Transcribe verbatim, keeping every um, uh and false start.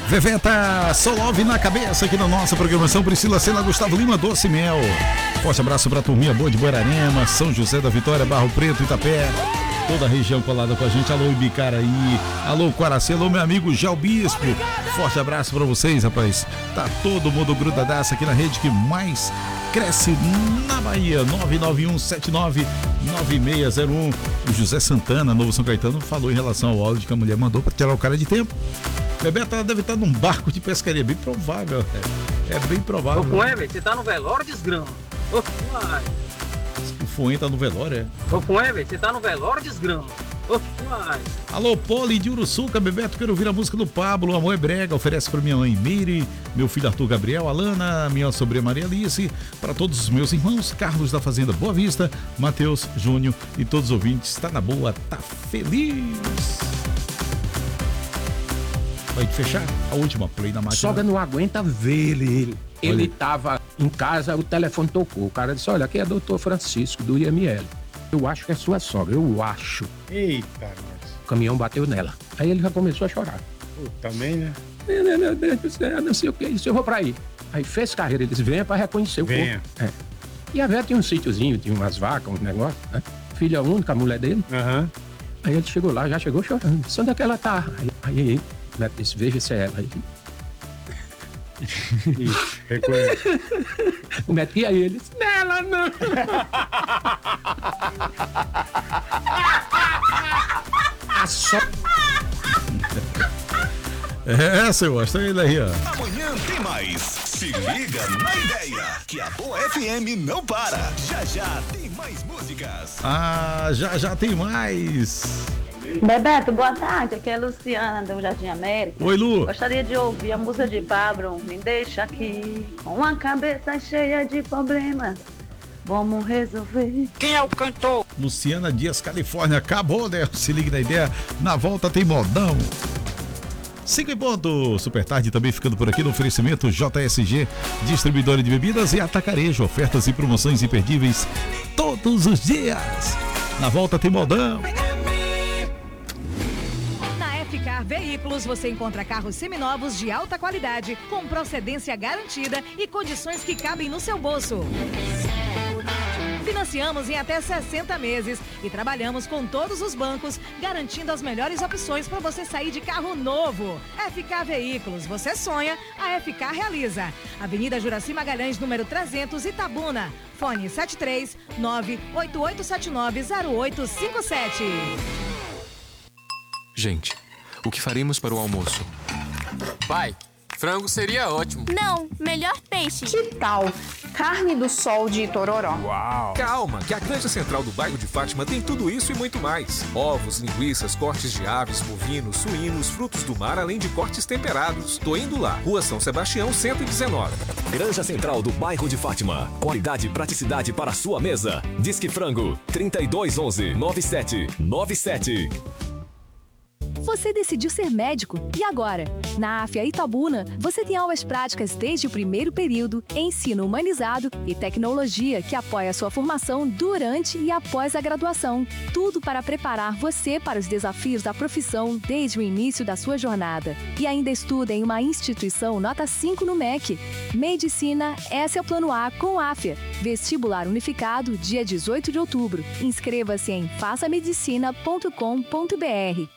Veveta Solove na cabeça aqui na nossa programação. Priscila Sena, Gustavo Lima, Doce Mel. Forte abraço pra turminha boa de Boirarema, São José da Vitória, Barro Preto, Itapé. Toda a região colada com a gente. Alô, Ibicaraí. Alô, Quaraci. Alô, meu amigo Jal Bispo. Forte abraço pra vocês, rapaz. Tá todo mundo grudadaço aqui na rede que mais cresce na Bahia. nove nove um sete nove nove seis zero um. O José Santana, Novo São Caetano, falou em relação ao áudio que a mulher mandou pra tirar o cara de tempo. Bebeto deve estar num barco de pescaria, bem provável. É, é bem provável. Ô, Fuente, você tá no velório, desgrama. Ô, uai. O Fuente tá no velório, é? Ô, Fuente, você tá no velório, desgrama. Ô, uai. Alô, Poli de Uruçuca, Bebeto, quero ouvir a música do Pablo, o Amor é Brega, oferece para minha mãe Meire, meu filho Arthur Gabriel, Alana, minha sobrinha Maria Alice, para todos os meus irmãos, Carlos da Fazenda Boa Vista, Matheus, Júnior e todos os ouvintes. Tá na boa, tá feliz. Vai fechar a última play da máquina. Sogra não aguenta ver ele. Ele olha. Tava em casa, o telefone tocou. O cara disse, olha, aqui é doutor Francisco, do I M L. Eu acho que é sua sogra, eu acho. Eita, mas... O caminhão bateu nela. Aí ele já começou a chorar. Pô, também, né? Meu Deus do céu, não sei o que é isso, eu vou pra aí. Aí fez carreira, ele disse, venha pra reconhecer o venha. corpo. É. E a velha tinha um sítiozinho, tinha umas vacas, um negócio, né? Filha única, a mulher dele. Uhum. Aí ele chegou lá, já chegou chorando. Disse, onde é que ela tá? Aí, aí, aí o médico disse, veja se é ela. Aí, o médico ia aí, ele disse, nela não. A so... É, seu gosta aí daí, ó. Amanhã tem mais. Se liga na ideia, que a Boa F M não para. Já já tem mais músicas. Ah, já já tem mais. Bebeto, boa tarde, aqui é a Luciana do Jardim América. Oi, Lu. Gostaria de ouvir a música de Pablo, Me Deixa Aqui, com a cabeça cheia de problemas, vamos resolver. Quem é o cantor? Luciana Dias, Califórnia, acabou, né? Se liga na ideia, na volta tem modão. Cinco em ponto, super tarde também ficando por aqui no oferecimento J S G, distribuidora de bebidas e atacarejo, ofertas e promoções imperdíveis todos os dias. Na volta tem modão. F-Car Veículos você encontra carros seminovos de alta qualidade, com procedência garantida e condições que cabem no seu bolso. Financiamos em até sessenta meses e trabalhamos com todos os bancos, garantindo as melhores opções para você sair de carro novo. F-Car Veículos, você sonha, a F-Car realiza. Avenida Juraci Magalhães, número trezentos, Itabuna. Fone sete três nove oito oito sete nove zero oito cinco sete. Gente, o que faremos para o almoço? Pai, frango seria ótimo. Não, melhor peixe. Que tal carne do sol de Itororó? Uau! Calma, que a Granja Central do bairro de Fátima tem tudo isso e muito mais. Ovos, linguiças, cortes de aves, bovinos, suínos, frutos do mar, além de cortes temperados. Tô indo lá. Rua São Sebastião, cento e dezenove. Granja Central do bairro de Fátima. Qualidade e praticidade para a sua mesa. Disque Frango, trinta e dois onze, noventa e sete noventa e sete. Você decidiu ser médico e agora? Na A F A Itabuna, você tem aulas práticas desde o primeiro período, ensino humanizado e tecnologia que apoia a sua formação durante e após a graduação. Tudo para preparar você para os desafios da profissão desde o início da sua jornada. E ainda estuda em uma instituição nota cinco no M E C. Medicina, esse é o plano A com A F A. Vestibular unificado, dia dezoito de outubro. Inscreva-se em faça medicina ponto com ponto br.